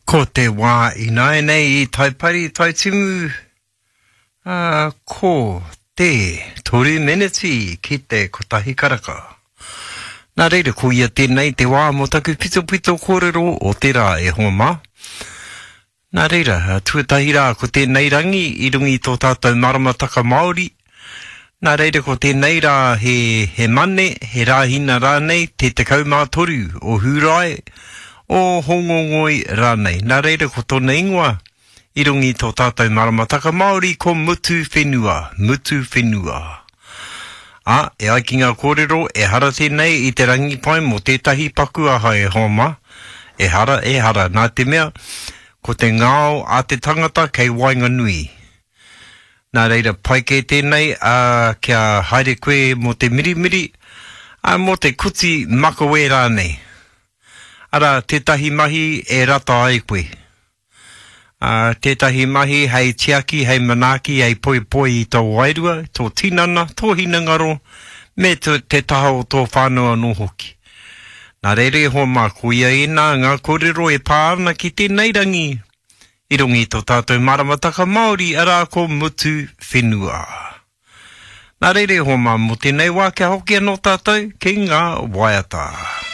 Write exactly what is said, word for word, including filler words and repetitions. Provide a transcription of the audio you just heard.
Ko te wā I nai nei I taipari tai timu. Uh, ko te tori meneti ki te kotahi karaka. Nā reira ko ia tēnei te wā mo taku pito pito kōrero o te rā e homa. Nā reira, tuatahi rā ko tēnei rangi I rungi tō tātou maramataka Māori. Nā reira ko tēnei rā he, he mane, he rāhina rānei, te tekau mātoru o hurai, o hongongoi rānei. Nā reira ko tōna ingoa, I rungi tō tātou maramataka Māori ko mutu whenua, mutu whenua. A, e ai ki ngā kōrero, e hara tēnei I te rangi pai mo tētahi paku aha e homa. E hara, e hara, nā te mea, ko te ngāo a te tangata kei Wainganui. Nā reira, pai kei tēnei, a kia haere koe mo te mirimiri, a mo te kuti makawe rānei. Ara, tētahi mahi e rata ai koe. Uh, tētahi mahi hei tiaki, hei manaki, hei poi poi I tō wairua, tō tinana, tō hinangaro, me tō, te taha o tō whānua no hoki. Nā reire ho mā kuia ina ngā kōrero e pāana ki tēnei rangi. I rungi tō tātou maramataka Māori ara ko mutu whenua. Nā reire ho mā mo tēnei wā kia hoki anō tātou ki ngā waiata.